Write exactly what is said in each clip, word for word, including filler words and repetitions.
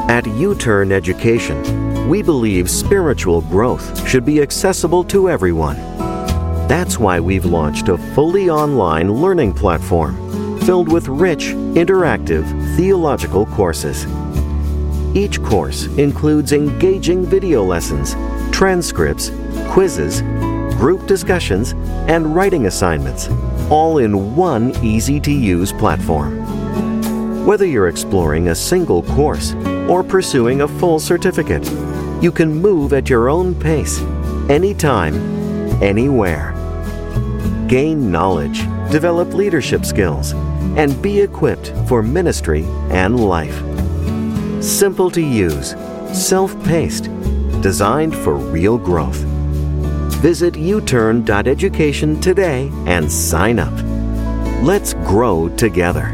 At U-Turn Education, we believe spiritual growth should be accessible to everyone. That's why we've launched a fully online learning platform filled with rich, interactive theological courses. Each course includes engaging video lessons, transcripts, quizzes, group discussions, and writing assignments, all in one easy-to-use platform. Whether you're exploring a single course or pursuing a full certificate, you can move at your own pace, anytime, anywhere. Gain knowledge, develop leadership skills, and be equipped for ministry and life. Simple to use, self-paced, designed for real growth. Visit u turn dot education today and sign up. Let's grow together.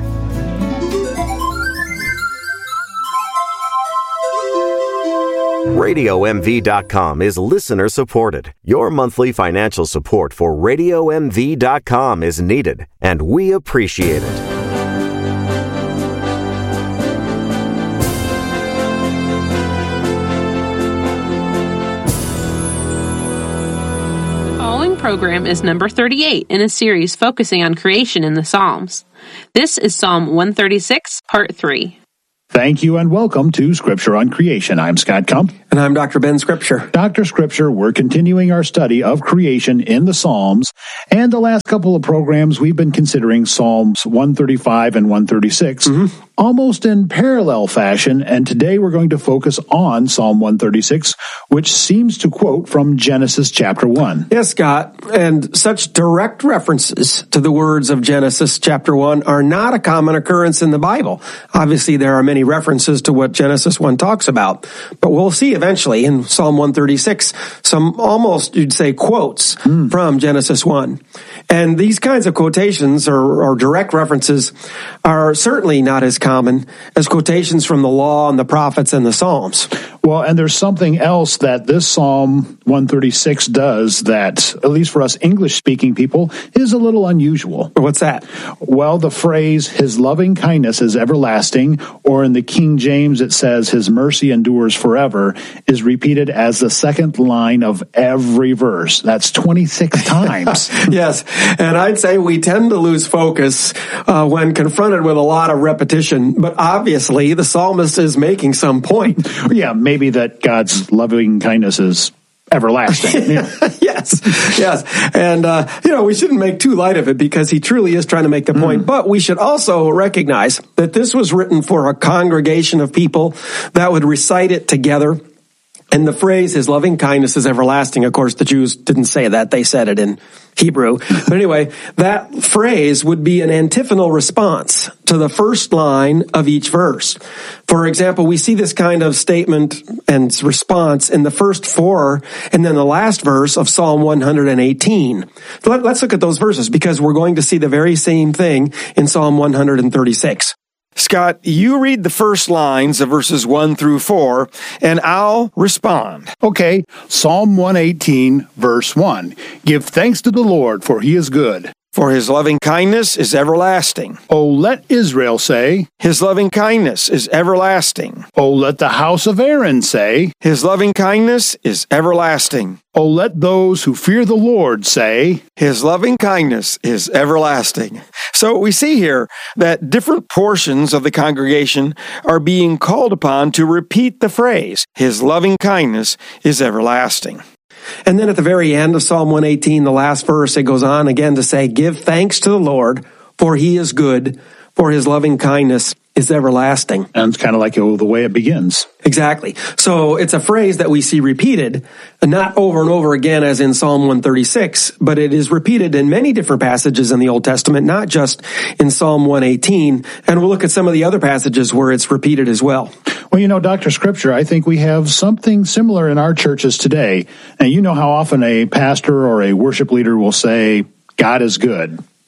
radio m v dot com is listener supported. Your monthly financial support for radio m v dot com is needed, and we appreciate it. The following program is number thirty-eight in a series focusing on creation in the Psalms. This is Psalm one thirty-six, Part three. Thank you and welcome to Scripture on Creation. I'm Scott Kump. And I'm Doctor Ben Scripture. Doctor Scripture, we're continuing our study of creation in the Psalms. And the last couple of programs, we've been considering Psalms one thirty-five and one thirty-six, mm-hmm. almost in parallel fashion. And today we're going to focus on Psalm one thirty-six, which seems to quote from Genesis chapter one. Yes, Scott. And such direct references to the words of Genesis chapter one are not a common occurrence in the Bible. Obviously, there are many references to what Genesis one talks about. But we'll see eventually in Psalm one thirty-six some almost, you'd say, quotes mm. from Genesis one. And these kinds of quotations or, or direct references are certainly not as common as quotations from the law and the prophets and the Psalms. Well, and there's something else that this Psalm one thirty-six does that, at least for us English-speaking people, is a little unusual. What's that? Well, the phrase, his loving kindness is everlasting, or in the King James it says, his mercy endures forever, is repeated as the second line of every verse. That's twenty-six times. Yes, and I'd say we tend to lose focus uh, when confronted with a lot of repetition, but obviously the psalmist is making some point. Yeah, maybe Maybe that God's loving kindness is everlasting. Yeah. yes, yes. And, uh, you know, we shouldn't make too light of it because he truly is trying to make the point. Mm. But we should also recognize that this was written for a congregation of people that would recite it together. And the phrase, his loving kindness is everlasting, of course, the Jews didn't say that. They said it in Hebrew. But anyway, that phrase would be an antiphonal response to the first line of each verse. For example, we see this kind of statement and response in the first four and then the last verse of Psalm one eighteen. Let's look at those verses because we're going to see the very same thing in Psalm one thirty-six. Scott, you read the first lines of verses one through four, and I'll respond. Okay, Psalm one eighteen, verse one. Give thanks to the Lord, for he is good. For his loving kindness is everlasting. Oh, let Israel say, his loving kindness is everlasting. Oh, let the house of Aaron say, his loving kindness is everlasting. Oh, let those who fear the Lord say, his loving kindness is everlasting. So we see here that different portions of the congregation are being called upon to repeat the phrase, his loving kindness is everlasting. And then at the very end of Psalm one eighteen, the last verse, it goes on again to say, give thanks to the Lord, for he is good, for his loving kindness is everlasting. And it's kind of like oh, the way it begins. Exactly. So it's a phrase that we see repeated, not over and over again as in Psalm one thirty-six, but it is repeated in many different passages in the Old Testament, not just in Psalm one eighteen. And we'll look at some of the other passages where it's repeated as well. Well, you know, Doctor Scripture, I think we have something similar in our churches today. And you know how often a pastor or a worship leader will say, God is good.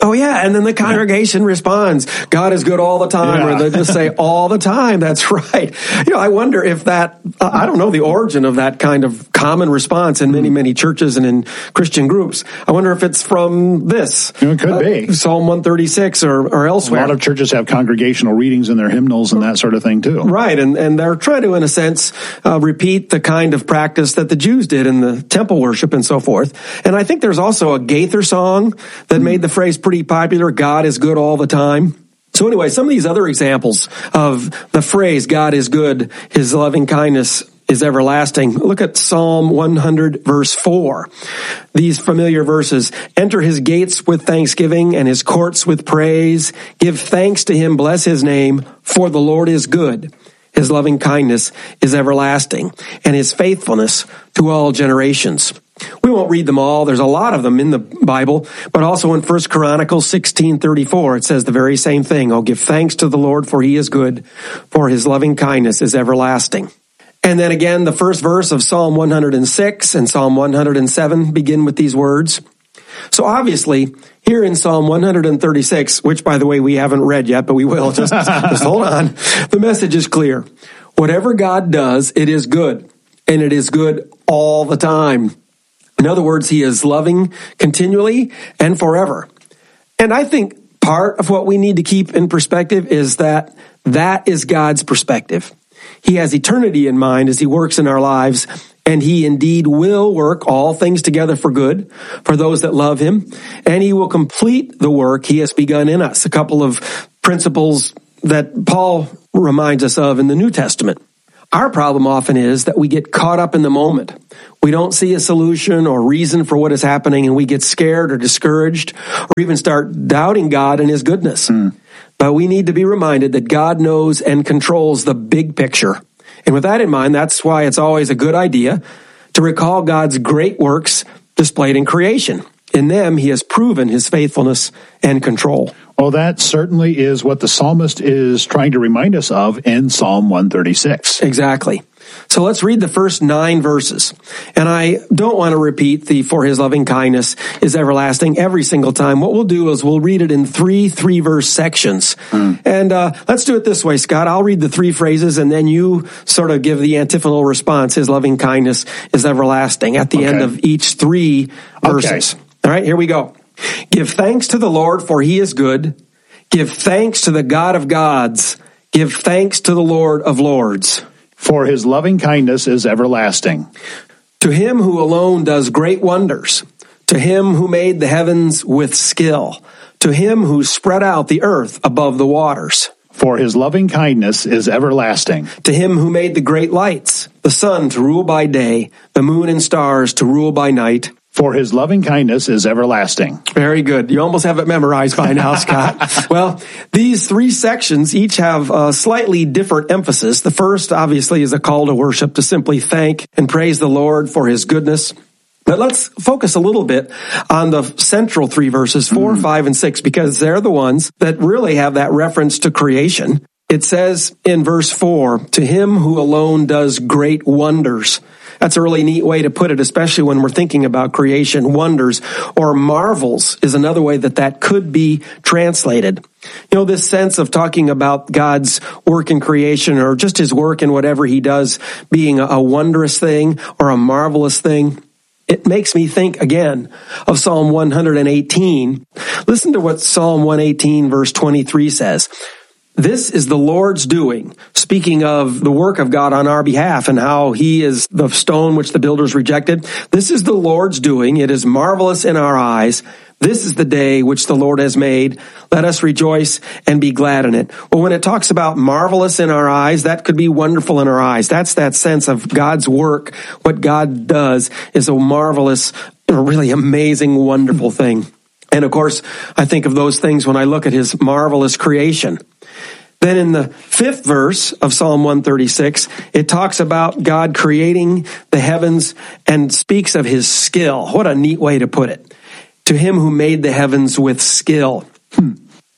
Oh, yeah. And then the congregation yeah. responds, God is good all the time, yeah. or they just say all the time. That's right. You know, I wonder if that, uh, I don't know the origin of that kind of common response in many, many churches and in Christian groups. I wonder if it's from this. It could uh, be. Psalm one thirty-six or, or elsewhere. A lot of churches have congregational readings in their hymnals and that sort of thing, too. Right. And, and they're trying to, in a sense, uh, repeat the kind of practice that the Jews did in the temple worship and so forth. And I think there's also a Gaither song that made the phrase pretty popular, God is good all the time. So anyway, some of these other examples of the phrase, God is good, his loving kindness is everlasting. Look at Psalm one hundred, verse four. These familiar verses, enter his gates with thanksgiving and his courts with praise. Give thanks to him, bless his name, for the Lord is good. His loving kindness is everlasting, and his faithfulness to all generations. We won't read them all. There's a lot of them in the Bible, but also in First Chronicles sixteen thirty-four, it says the very same thing. Oh, give thanks to the Lord, for he is good, for his loving kindness is everlasting. And then again, the first verse of Psalm one hundred six and Psalm one hundred seven begin with these words. So obviously, here in Psalm one hundred thirty-six, which, by the way, we haven't read yet, but we will, just, just hold on. The message is clear. Whatever God does, it is good, and it is good all the time. In other words, he is loving continually and forever. And I think part of what we need to keep in perspective is that that is God's perspective. He has eternity in mind as he works in our lives, and he indeed will work all things together for good for those that love him, and he will complete the work he has begun in us. A couple of principles that Paul reminds us of in the New Testament. Our problem often is that we get caught up in the moment. We don't see a solution or reason for what is happening, and we get scared or discouraged or even start doubting God and his goodness. Mm. But we need to be reminded that God knows and controls the big picture. And with that in mind, that's why it's always a good idea to recall God's great works displayed in creation. In them, he has proven his faithfulness and control. Well, that certainly is what the psalmist is trying to remind us of in Psalm one thirty-six. Exactly. So let's read the first nine verses. And I don't want to repeat the for his loving kindness is everlasting every single time. What we'll do is we'll read it in three three-verse sections. Mm. And uh, let's do it this way, Scott. I'll read the three phrases, and then you sort of give the antiphonal response, his loving kindness is everlasting, at the okay. end of each three verses. Okay. All right, here we go. Give thanks to the Lord, for he is good. Give thanks to the God of gods. Give thanks to the Lord of lords. For his loving kindness is everlasting. To him who alone does great wonders. To him who made the heavens with skill. To him who spread out the earth above the waters. For his loving kindness is everlasting. To him who made the great lights, the sun to rule by day, the moon and stars to rule by night. For his loving kindness is everlasting. Very good. You almost have it memorized by now, Scott. Well, these three sections each have a slightly different emphasis. The first, obviously, is a call to worship, to simply thank and praise the Lord for his goodness. But let's focus a little bit on the central three verses, four, mm. five, and six, because they're the ones that really have that reference to creation. It says in verse four, to him who alone does great wonders. That's a really neat way to put it, especially when we're thinking about creation. Wonders or marvels is another way that that could be translated. You know, this sense of talking about God's work in creation, or just his work in whatever he does being a wondrous thing or a marvelous thing. It makes me think again of Psalm one eighteen. Listen to what Psalm one eighteen verse twenty-three says. This is the Lord's doing, speaking of the work of God on our behalf and how he is the stone which the builders rejected. This is the Lord's doing. It is marvelous in our eyes. This is the day which the Lord has made. Let us rejoice and be glad in it. Well, when it talks about marvelous in our eyes, that could be wonderful in our eyes. That's that sense of God's work. What God does is a marvelous, a really amazing, wonderful thing. And of course, I think of those things when I look at his marvelous creation. Then in the fifth verse of Psalm one thirty-six, it talks about God creating the heavens and speaks of his skill. What a neat way to put it. To him who made the heavens with skill. Hmm.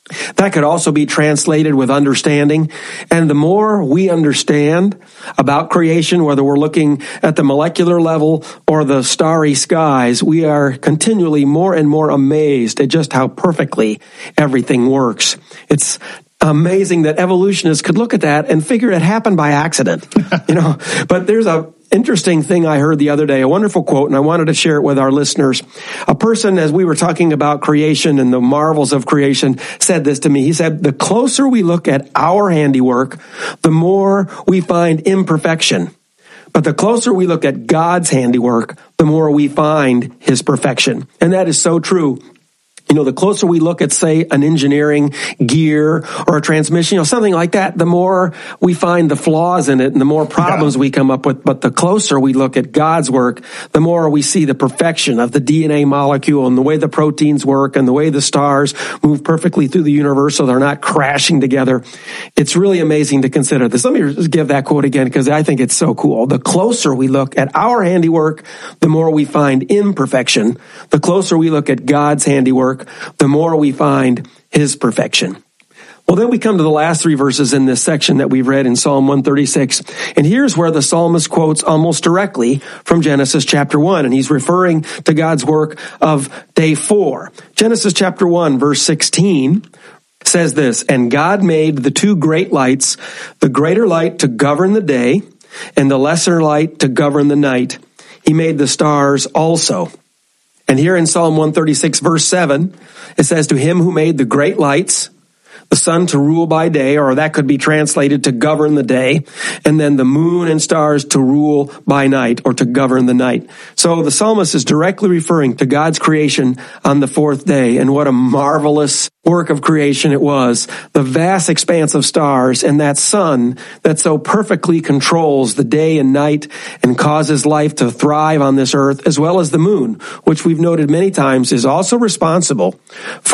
That could also be translated with understanding. And the more we understand about creation, whether we're looking at the molecular level or the starry skies, we are continually more and more amazed at just how perfectly everything works. It's amazing that evolutionists could look at that and figure it happened by accident, you know. But there's a interesting thing I heard the other day, a wonderful quote, and I wanted to share it with our listeners. A person, as we were talking about creation and the marvels of creation, said this to me. He said, the closer we look at our handiwork, the more we find imperfection. But the closer we look at God's handiwork, the more we find his perfection. And that is so true. You know, the closer we look at, say, an engineering gear or a transmission, you know, something like that, the more we find the flaws in it and the more problems yeah. we come up with. But the closer we look at God's work, the more we see the perfection of the D N A molecule and the way the proteins work and the way the stars move perfectly through the universe so they're not crashing together. It's really amazing to consider this. Let me just give that quote again because I think it's so cool. The closer we look at our handiwork, the more we find imperfection. The closer we look at God's handiwork, the more we find his perfection. Well, then we come to the last three verses in this section that we've read in Psalm one thirty-six. And here's where the psalmist quotes almost directly from Genesis chapter one. And he's referring to God's work of day four. Genesis chapter one, verse sixteen says this, and God made the two great lights, the greater light to govern the day and the lesser light to govern the night. He made the stars also. And here in Psalm one thirty-six, verse seven, it says, to him who made the great lights, the sun to rule by day, or that could be translated to govern the day, and then the moon and stars to rule by night, or to govern the night. So the psalmist is directly referring to God's creation on the fourth day, and what a marvelous work of creation it was. The vast expanse of stars and that sun that so perfectly controls the day and night and causes life to thrive on this earth, as well as the moon, which we've noted many times is also responsible for